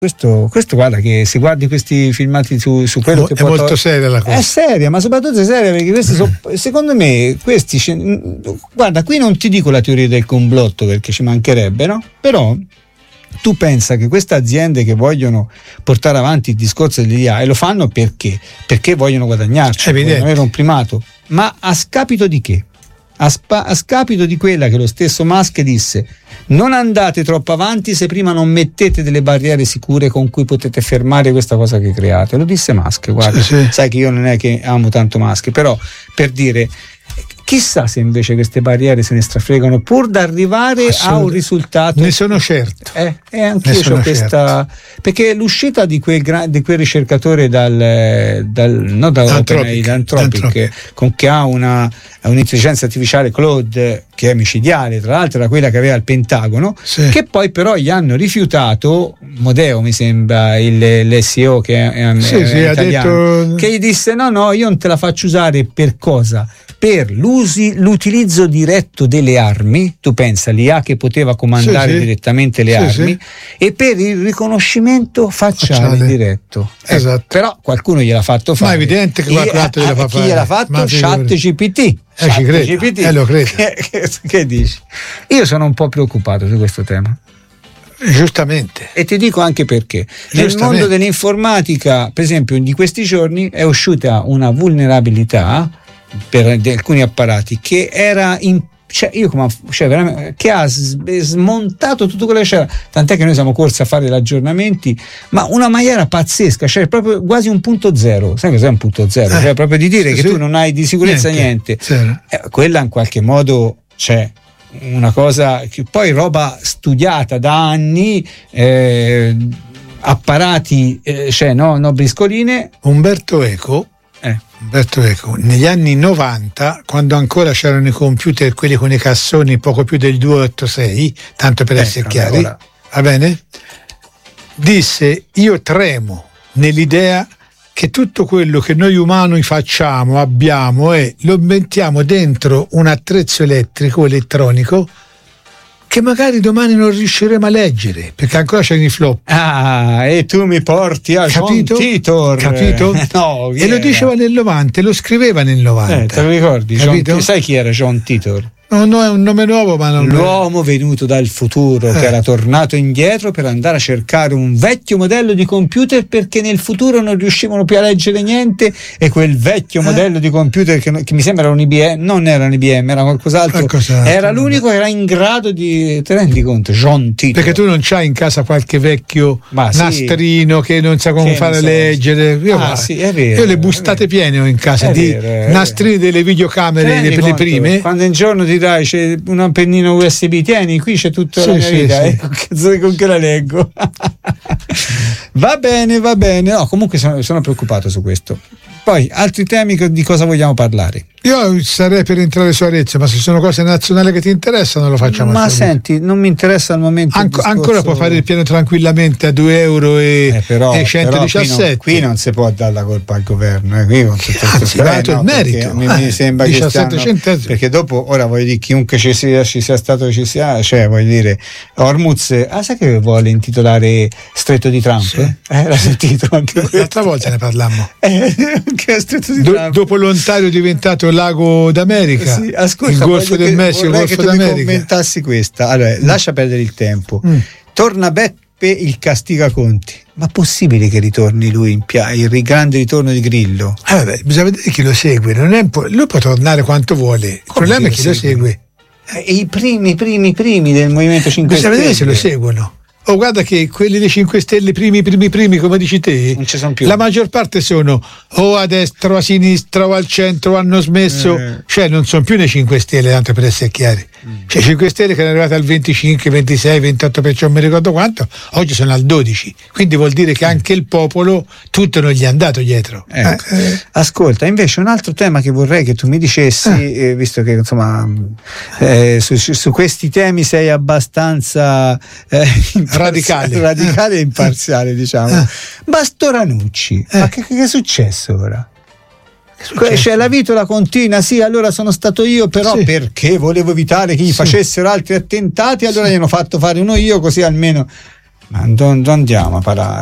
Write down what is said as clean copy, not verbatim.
Questo guarda, che se guardi questi filmati su quello che è molto seria la cosa. È seria, ma soprattutto è seria perché questi secondo me guarda, qui non ti dico la teoria del complotto perché ci mancherebbe, no? Però tu pensa che queste aziende che vogliono portare avanti il discorso dell'IA, e lo fanno perché vogliono guadagnarci, vogliono avere un primato, ma a scapito di che? A scapito di quella che lo stesso Musk disse: non andate troppo avanti se prima non mettete delle barriere sicure con cui potete fermare questa cosa che create. Lo disse Musk, guarda, sì. Sai che io non è che amo tanto Musk, però per dire, chissà se invece queste barriere se ne strafregano pur da arrivare a un risultato. Ne sono certo. E anche io ho questa, perché l'uscita di quel ricercatore da Anthropic, che ha un'intelligenza artificiale Claude, che è micidiale, tra l'altro era quella che aveva il Pentagono, sì. Che poi però gli hanno rifiutato, Modeo mi sembra l'SEO che è italiano, ha detto... che gli disse no, io non te la faccio usare. Per cosa? Per l'utilizzo diretto delle armi, tu pensa, l'IA che poteva comandare direttamente le armi, e per il riconoscimento facciale diretto. Esatto. Però qualcuno gliel'ha fatto fare. Ma è evidente che qualcun altro gliela fa fare. Chi gliel'ha fatto? ChatGPT. Ci credo. Lo credo. Che dici? Io sono un po' preoccupato su questo tema. Giustamente. E ti dico anche perché. Nel mondo dell'informatica, per esempio, di questi giorni è uscita una vulnerabilità per alcuni apparati che era che ha smontato tutto quello che c'era, tant'è che noi siamo corsi a fare gli aggiornamenti, ma una maniera pazzesca, cioè proprio quasi un punto zero. Sai cos'è un punto zero? Cioè proprio di dire che tu non hai di sicurezza niente. Quella in qualche modo c'è una cosa che poi roba studiata da anni, apparati, briscoline. Umberto Eco, negli anni 90, quando ancora c'erano i computer, quelli con i cassoni poco più del 286, tanto per essere chiari, va bene? Disse: io tremo nell'idea che tutto quello che noi umani facciamo, abbiamo e lo mettiamo dentro un attrezzo elettronico che magari domani non riusciremo a leggere perché ancora c'è i flop. E tu mi porti a John Titor. Capito? No, e lo diceva nel 90, lo scriveva nel 90. Te lo ricordi? Sai chi era John Titor? No, è un nome nuovo, ma non l'uomo venuto dal futuro che era tornato indietro per andare a cercare un vecchio modello di computer perché nel futuro non riuscivano più a leggere niente, e quel vecchio modello di computer che mi sembra era un IBM, non era un IBM, era qualcos'altro, era l'unico che era in grado di, te rendi conto? John Titor. Perché tu non c'hai in casa qualche vecchio nastrino che non sa come fare a leggere? È vero, io le bustate piene ho in casa di nastrini delle videocamere, le prime. Quando un giorno ti dai, c'è una pennina USB, tieni, qui c'è tutta la mia vita. Con che la leggo. Va bene, no, comunque sono preoccupato su questo. Poi altri temi, di cosa vogliamo parlare? Io sarei per entrare su Arezzo, ma se sono cose nazionali che ti interessano lo facciamo. Ma senti, non mi interessa al momento ancora può fare il piano tranquillamente a €2 e 117. Qui non si può dare la colpa al governo, qui dato il merito. Mi sembra 17 che perché dopo, ora voglio dire, chiunque ci sia stato, cioè voglio dire, Hormuz, sai che vuole intitolare Stretto di Trump? Sì. L'ha sentito anche l'altra volta ne parlammo. Che Stretto di Trump. Dopo l'Ontario è diventato Lago d'America, ascolta, il Golfo del Messico, il Golfo d'America. Vorrei che tu mi commentassi questa. Allora, lascia perdere il tempo. Torna Beppe il Castigaconti. Ma possibile che ritorni lui il grande ritorno di Grillo? Bisogna vedere chi lo segue. Lui può tornare quanto vuole. Il problema è chi lo segue. I primi del Movimento 5 Stelle. Bisogna vedere se lo seguono. Guarda che quelli dei 5 Stelle primi, come dici te, non ci sono più. La maggior parte sono o a destra o a sinistra o al centro, hanno smesso, cioè non sono più nei 5 Stelle, tanto per essere chiari. Cioè 5 Stelle che erano arrivati al 25, 26, 28%, non mi ricordo quanto, oggi sono al 12%, quindi vuol dire che anche il popolo tutto non gli è andato dietro. Ascolta, invece un altro tema che vorrei che tu mi dicessi, visto che insomma su questi temi sei abbastanza radicale e imparziale, diciamo. Bastoranucci, ma che è successo ora? Cioè la vitola continua, allora sono stato io, però perché volevo evitare che gli facessero altri attentati, allora gli hanno fatto fare uno io, così almeno. Ma non andiamo a parare.